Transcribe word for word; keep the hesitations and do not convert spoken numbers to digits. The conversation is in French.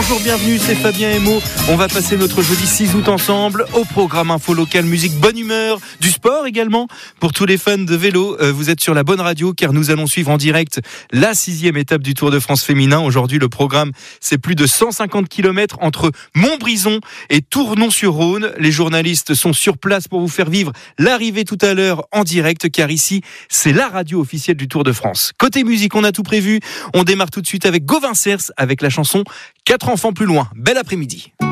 bonjour, bienvenue, c'est Fabien et Mo. On va passer notre jeudi six août ensemble. Au programme info local, musique, bonne humeur, du sport également. Pour tous les fans de vélo, euh, vous êtes sur la bonne radio car nous allons suivre en direct la sixième étape du Tour de France féminin. Aujourd'hui, le programme, c'est plus de cent cinquante kilomètres entre Montbrison et Tournon-sur-Rhône. Les journalistes sont sur place pour vous faire vivre l'arrivée tout à l'heure en direct car ici, c'est la radio officielle du Tour de France. Côté musique, on a tout prévu. On démarre tout de suite avec Gauvin Cers avec la chanson Quatre enfants plus loin. Bel après-midi.